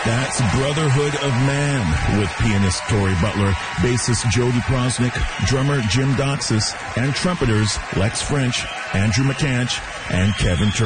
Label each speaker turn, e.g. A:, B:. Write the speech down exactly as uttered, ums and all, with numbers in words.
A: That's Brotherhood of Man with pianist Tori Butler, bassist Jody Prosnick, drummer Jim Doxis, and trumpeters Lex French, Andrew McCanch, and Kevin Turner.